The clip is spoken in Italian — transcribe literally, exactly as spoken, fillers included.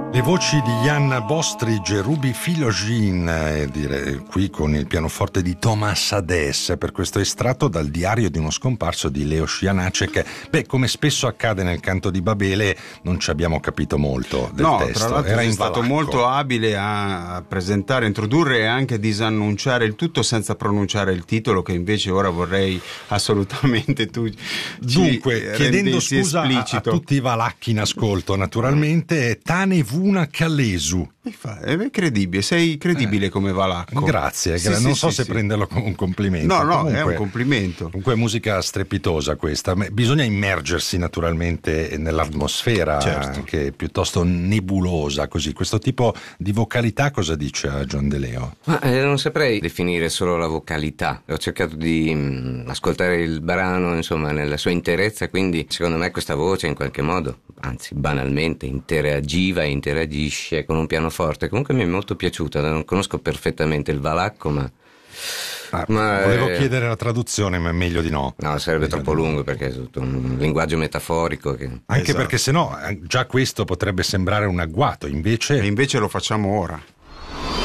Le voci di Jan Bostridge, Ruby Filogin, eh, dire, qui con il pianoforte di Thomas Hades, per questo estratto dal diario di uno scomparso di Leos Janáček. Beh, come spesso accade nel Canto di Babele, non ci abbiamo capito molto del no, testo. Tra l'altro Era è in stato valacco. molto abile a presentare, introdurre e anche disannunciare il tutto senza pronunciare il titolo, che invece ora vorrei assolutamente tu Dunque, chiedendo scusa a, a tutti i valacchi in ascolto, naturalmente, è Tane Vuna Kalesu. È credibile, sei credibile eh. come valacco. Grazie, sì, non sì, so sì, se sì. prenderlo come un complimento. No, no, comunque, è un complimento. Comunque è musica strepitosa questa. Bisogna immergersi naturalmente nell'atmosfera, certo. che è piuttosto nebulosa così. Questo tipo di vocalità cosa dice a John De Leo? Ma eh, non saprei definire solo la vocalità. Ho cercato di mh, ascoltare il brano, insomma, nella sua interezza, quindi secondo me questa voce in qualche modo, anzi banalmente, interagiva e interagisce con un pianoforte. Comunque mi è molto piaciuta, non conosco perfettamente il valacco, ma... Ah, ma volevo è... chiedere la traduzione, ma è meglio di no. No, sarebbe meglio troppo lungo, perché è tutto un linguaggio metaforico. Che... Anche esatto. perché sennò già questo potrebbe sembrare un agguato, invece... E invece lo facciamo ora.